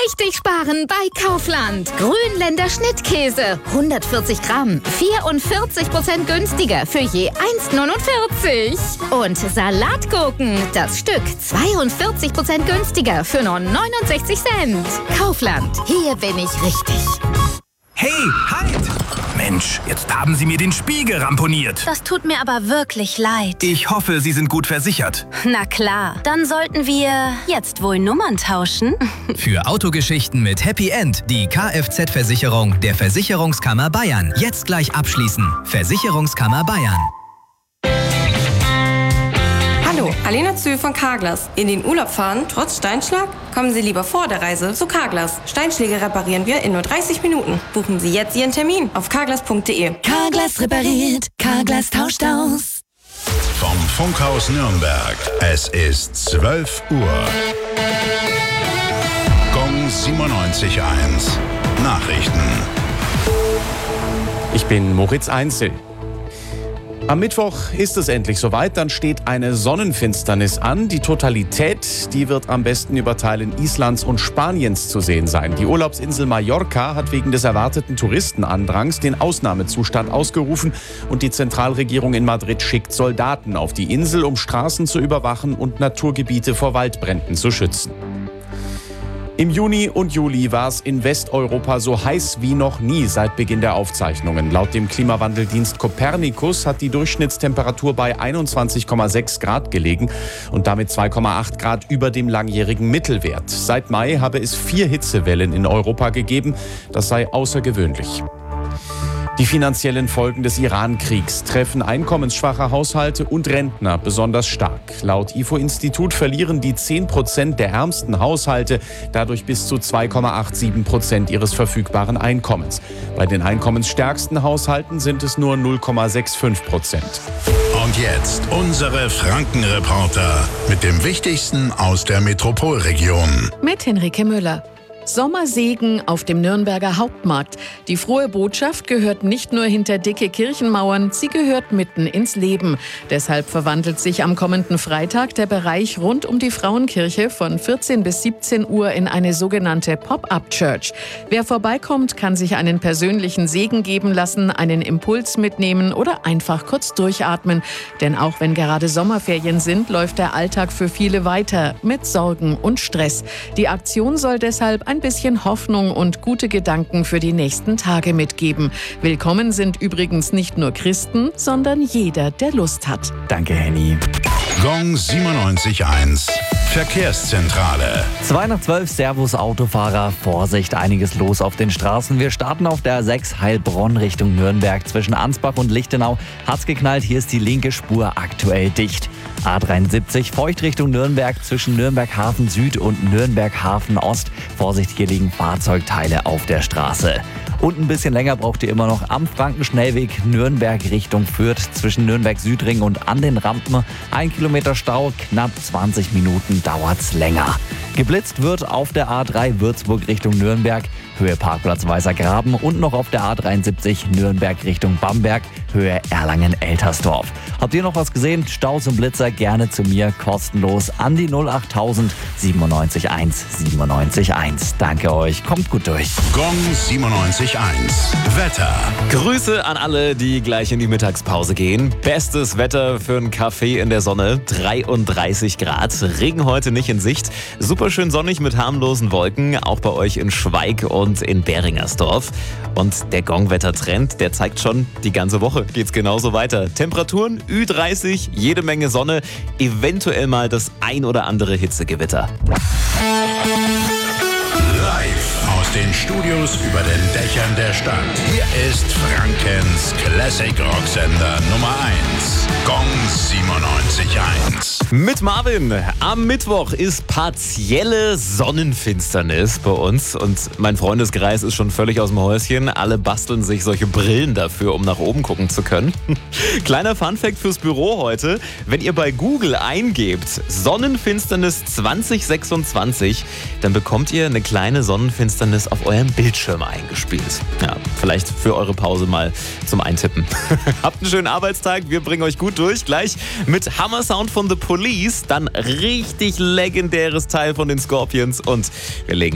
richtig sparen bei Kaufland. Grünländer Schnittkäse, 140 Gramm, 44% günstiger für je 1,49. Und Salatgurken, das Stück, 42% günstiger für nur 69 Cent. Kaufland, hier bin ich richtig. Hey, halt! Mensch, jetzt haben Sie mir den Spiegel ramponiert. Das tut mir aber wirklich leid. Ich hoffe, Sie sind gut versichert. Na klar, dann sollten wir jetzt wohl Nummern tauschen. Für Autogeschichten mit Happy End die Kfz-Versicherung der Versicherungskammer Bayern. Jetzt gleich abschließen. Versicherungskammer Bayern. Hallo, Alena Zühl von Carglass. In den Urlaub fahren, trotz Steinschlag? Kommen Sie lieber vor der Reise zu Carglass. Steinschläge reparieren wir in nur 30 Minuten. Buchen Sie jetzt Ihren Termin auf carglass.de. Carglass repariert, Carglass tauscht aus. Vom Funkhaus Nürnberg. Es ist 12 Uhr. Gong 97.1. Nachrichten. Ich bin Moritz Einzel. Am Mittwoch ist es endlich soweit, dann steht eine Sonnenfinsternis an. Die Totalität, die wird am besten über Teilen Islands und Spaniens zu sehen sein. Die Urlaubsinsel Mallorca hat wegen des erwarteten Touristenandrangs den Ausnahmezustand ausgerufen und die Zentralregierung in Madrid schickt Soldaten auf die Insel, um Straßen zu überwachen und Naturgebiete vor Waldbränden zu schützen. Im Juni und Juli war es in Westeuropa so heiß wie noch nie seit Beginn der Aufzeichnungen. Laut dem Klimawandeldienst Copernicus hat die Durchschnittstemperatur bei 21,6 Grad gelegen und damit 2,8 Grad über dem langjährigen Mittelwert. Seit Mai habe es 4 Hitzewellen in Europa gegeben. Das sei außergewöhnlich. Die finanziellen Folgen des Iran-Kriegs treffen einkommensschwache Haushalte und Rentner besonders stark. Laut IFO-Institut verlieren die 10% der ärmsten Haushalte dadurch bis zu 2,87% ihres verfügbaren Einkommens. Bei den einkommensstärksten Haushalten sind es nur 0,65%. Und jetzt unsere Franken-Reporter mit dem Wichtigsten aus der Metropolregion. Mit Henrike Müller. Sommersegen auf dem Nürnberger Hauptmarkt. Die frohe Botschaft gehört nicht nur hinter dicke Kirchenmauern, sie gehört mitten ins Leben. Deshalb verwandelt sich am kommenden Freitag der Bereich rund um die Frauenkirche von 14 bis 17 Uhr in eine sogenannte Pop-up-Church. Wer vorbeikommt, kann sich einen persönlichen Segen geben lassen, einen Impuls mitnehmen oder einfach kurz durchatmen. Denn auch wenn gerade Sommerferien sind, läuft der Alltag für viele weiter mit Sorgen und Stress. Die Aktion soll deshalb ein bisschen Hoffnung und gute Gedanken für die nächsten Tage mitgeben. Willkommen sind übrigens nicht nur Christen, sondern jeder, der Lust hat. Danke, Henny. Gong 97.1. Verkehrszentrale. 2 nach 12, Servus Autofahrer. Vorsicht, einiges los auf den Straßen. Wir starten auf der A6 Heilbronn Richtung Nürnberg. Zwischen Ansbach und Lichtenau hat's geknallt. Hier ist die linke Spur aktuell dicht. A73 Feucht Richtung Nürnberg zwischen Nürnberg Hafen Süd und Nürnberg Hafen Ost. Vorsicht, hier liegen Fahrzeugteile auf der Straße. Und ein bisschen länger braucht ihr immer noch am Frankenschnellweg Nürnberg Richtung Fürth zwischen Nürnberg-Südring und an den Rampen. 1 Kilometer Stau, knapp 20 Minuten dauert's länger. Geblitzt wird auf der A3 Würzburg Richtung Nürnberg, Höhe Parkplatz Weißer Graben und noch auf der A73 Nürnberg Richtung Bamberg, Höhe Erlangen-Eltersdorf. Habt ihr noch was gesehen? Staus und Blitzer gerne zu mir kostenlos an die 08000 97 1 97 1. Danke euch, kommt gut durch. Gong 97.1. Wetter. Grüße an alle, die gleich in die Mittagspause gehen. Bestes Wetter für einen Kaffee in der Sonne. 33 Grad. Regen heute nicht in Sicht. Superschön sonnig mit harmlosen Wolken. Auch bei euch in Schweig und in Beringersdorf. Und der Gong-Wettertrend, der zeigt schon, die ganze Woche geht's genauso weiter. Temperaturen Ü30, jede Menge Sonne. Eventuell mal das ein oder andere Hitzegewitter. Live aus den Studios über den Dächern der Stadt. Hier ist Frankens Classic Rocksender Nummer 1. Gong 97.1. Mit Marvin. Am Mittwoch ist partielle Sonnenfinsternis bei uns und mein Freundeskreis ist schon völlig aus dem Häuschen. Alle basteln sich solche Brillen dafür, um nach oben gucken zu können. Kleiner Funfact fürs Büro heute. Wenn ihr bei Google eingebt Sonnenfinsternis 2026, dann bekommt ihr eine kleine Sonnenfinsternis auf eurem Bildschirm eingespielt. Ja, vielleicht für eure Pause mal zum Eintippen. Habt einen schönen Arbeitstag. Wir bringen euch gut durch. Gleich mit Hammer Sound von The Police. Dann richtig legendäres Teil von den Scorpions und wir legen